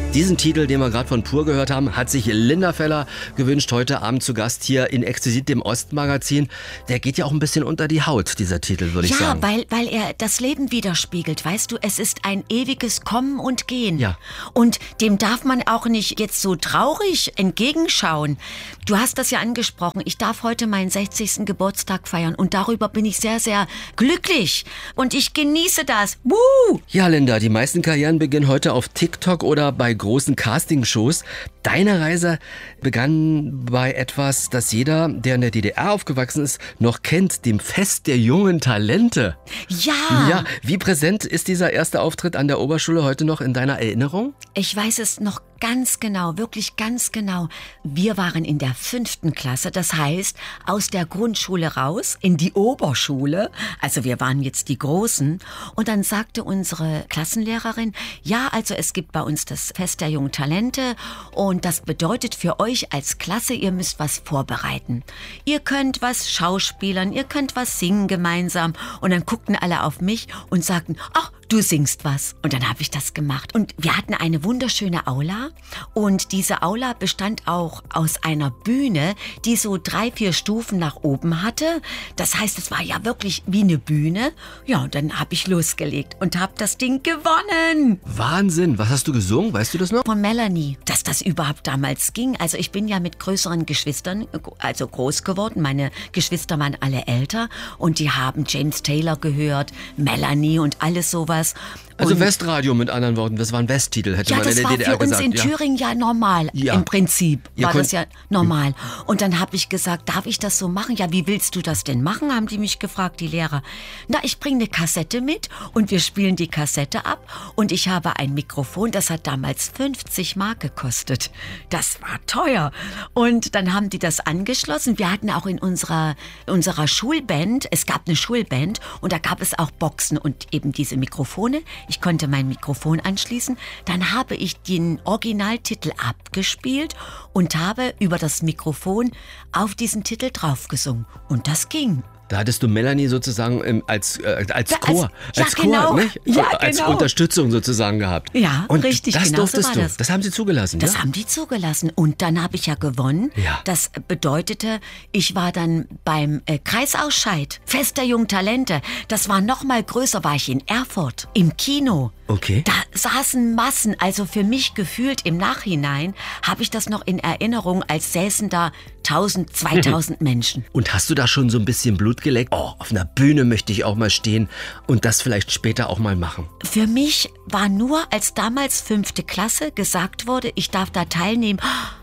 Diesen Titel, den wir gerade von Pur gehört haben, hat sich Linda Feller gewünscht, heute Abend zu Gast hier in Exquisit, dem Ostmagazin. Der geht ja auch ein bisschen unter die Haut, dieser Titel, würde ich sagen. Ja, weil er das Leben widerspiegelt, weißt du, es ist ein ewiges Kommen und Gehen. Ja. Und dem darf man auch nicht jetzt so traurig entgegenschauen. Du hast das ja angesprochen, ich darf heute meinen 60. Geburtstag feiern und darüber bin ich sehr, sehr glücklich und ich genieße das. Woo! Ja, Linda, die meisten Karrieren beginnen heute auf TikTok oder bei großen Castingshows. Deine Reise begann bei etwas, das jeder, der in der DDR aufgewachsen ist, noch kennt, dem Fest der jungen Talente. Ja! Ja, wie präsent ist dieser erste Auftritt an der Oberschule heute noch in deiner Erinnerung? Ich weiß es noch ganz genau, wirklich ganz genau. Wir waren in der 5. Klasse, das heißt, aus der Grundschule raus in die Oberschule. Also wir waren jetzt die Großen. Und dann sagte unsere Klassenlehrerin, ja, also es gibt bei uns das Fest der jungen Talente und das bedeutet für euch als Klasse, ihr müsst was vorbereiten. Ihr könnt was schauspielern, ihr könnt was singen gemeinsam. Und dann guckten alle auf mich und sagten, ach, du singst was. Und dann habe ich das gemacht. Und wir hatten eine wunderschöne Aula. Und diese Aula bestand auch aus einer Bühne, die so 3, 4 Stufen nach oben hatte. Das heißt, es war ja wirklich wie eine Bühne. Ja, und dann habe ich losgelegt und habe das Ding gewonnen. Wahnsinn. Was hast du gesungen? Weißt du das noch? Von Melanie, dass das überhaupt damals ging. Also ich bin ja mit größeren Geschwistern, also groß geworden. Meine Geschwister waren alle älter und die haben James Taylor gehört, Melanie und alles sowas. Also Und Westradio mit anderen Worten, das war ein Westtitel, hätte man in der DDR gesagt. Ja, das war für uns in Thüringen ja normal, Ja. im Prinzip Ihr war konnt- das ja normal. Und dann habe ich gesagt, darf ich das so machen? Ja, wie willst du das denn machen, haben die mich gefragt, die Lehrer. Na, ich bringe eine Kassette mit und wir spielen die Kassette ab und ich habe ein Mikrofon, das hat damals 50 Mark gekostet. Das war teuer. Und dann haben die das angeschlossen. Wir hatten auch in unserer Schulband, es gab eine Schulband und da gab es auch Boxen und eben diese Mikrofone. Ich konnte mein Mikrofon anschließen. Dann habe ich den Originaltitel abgespielt und habe über das Mikrofon auf diesen Titel draufgesungen. Und das ging. Da hattest du Melanie sozusagen als Chor, ja, als Chor, genau. nicht? Ja, als genau. Unterstützung sozusagen gehabt. Ja, und richtig, das genau so durftest war du. das. Das haben sie zugelassen, Das ja? haben die zugelassen. Und dann habe ich ja gewonnen. Ja. Das bedeutete, ich war dann beim Kreisausscheid, Fest der jungen Talente. Das war noch mal größer, war ich in Erfurt, im Kino. Okay. Da saßen Massen, also für mich gefühlt im Nachhinein, habe ich das noch in Erinnerung, als säßen da 1000, 2000 Menschen. Und hast du da schon so ein bisschen Blut geleckt? Oh, auf einer Bühne möchte ich auch mal stehen und das vielleicht später auch mal machen. Für mich war nur, als damals 5. Klasse gesagt wurde, ich darf da teilnehmen,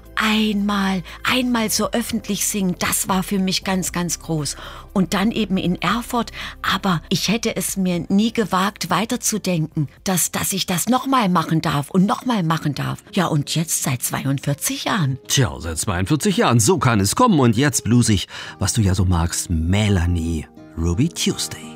einmal so öffentlich singen, das war für mich ganz, ganz groß. Und dann eben in Erfurt, aber ich hätte es mir nie gewagt, weiterzudenken, dass ich das nochmal machen darf und nochmal machen darf. Ja, und jetzt seit 42 Jahren. Tja, seit 42 Jahren, so kann es kommen. Und jetzt bluesig, was du ja so magst, Melanie, Ruby Tuesday.